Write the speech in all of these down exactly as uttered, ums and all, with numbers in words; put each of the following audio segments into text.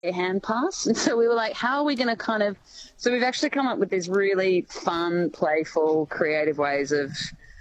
a hand pass. And so we were like, how are we going to kind of, so we've actually come up with these really fun, playful, creative ways of,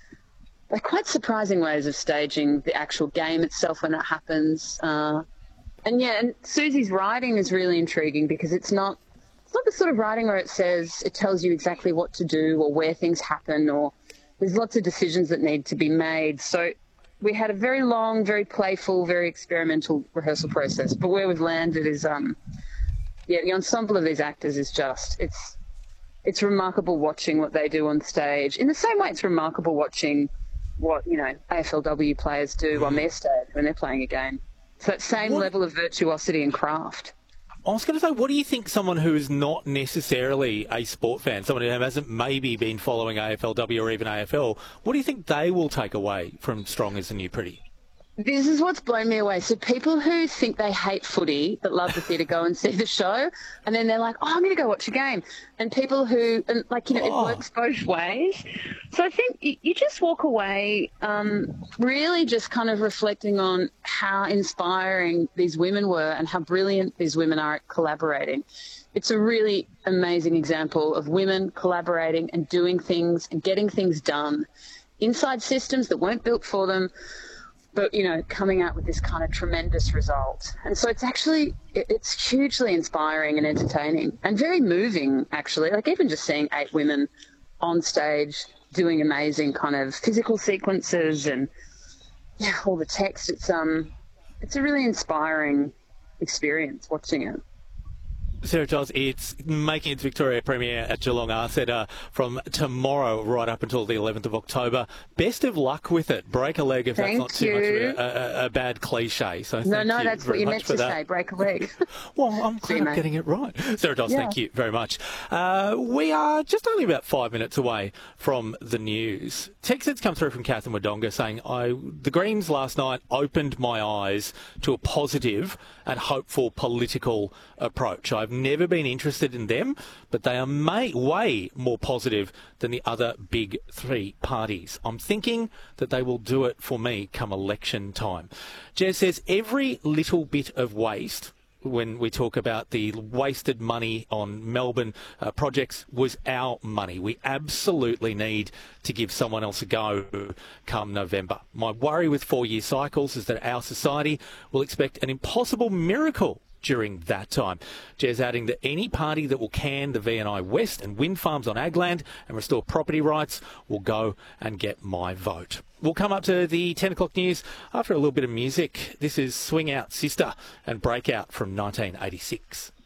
like quite surprising ways of staging the actual game itself when that happens. Uh, and yeah, and Susie's writing is really intriguing because it's not, it's not the sort of writing where it says, it tells you exactly what to do or where things happen, or there's lots of decisions that need to be made. So we had a very long, very playful, very experimental rehearsal process. But where we've landed is, um, yeah, the ensemble of these actors is just, it's, it's remarkable watching what they do on stage. In the same way it's remarkable watching what, you know, A F L W players do on their stage when they're playing a game. It's that same What? level of virtuosity and craft. I was going to say, what do you think someone who is not necessarily a sport fan, someone who hasn't maybe been following A F L W or even A F L, what do you think they will take away from Strong is the New Pretty? This is what's blown me away. So people who think they hate footy but love the theatre go and see the show, and then they're like, oh, I'm going to go watch a game. And people who, and like, you know, Oh. it works both ways. So I think you, you just walk away um, really just kind of reflecting on how inspiring these women were and how brilliant these women are at collaborating. It's a really amazing example of women collaborating and doing things and getting things done inside systems that weren't built for them, but, you know, coming out with this kind of tremendous result. And so it's actually, it- it's hugely inspiring and entertaining and very moving, actually. Like even just seeing eight women on stage doing amazing kind of physical sequences and, yeah, all the text. It's, um, it's a really inspiring experience watching it. Sarah Giles, it's making its Victoria premiere at Geelong Arts Centre from tomorrow right up until the eleventh of October. Best of luck with it. Break a leg if Thank that's not too much you. of a, a, a bad cliche. So No, thank no, you that's very what you much meant for to that. say, break a leg. Well, I'm See you, glad I'm mate. getting it right. Sarah Giles, Yeah. thank you very much. Uh, we are just only about five minutes away from the news. Text that's come through from Catherine Wodonga saying, I, the Greens last night opened my eyes to a positive and hopeful political approach. I've never been interested in them, but they are may, way more positive than the other big three parties. I'm thinking that they will do it for me come election time. Jez says every little bit of waste, when we talk about the wasted money on Melbourne uh, projects, was our money. We absolutely need to give someone else a go come November. My worry with four-year cycles is that our society will expect an impossible miracle during that time. Jez adding that any party that will can the V and I West and wind farms on ag land and restore property rights will go and get my vote. We'll come up to the ten o'clock news after a little bit of music. This is Swing Out Sister and Breakout from nineteen eighty-six.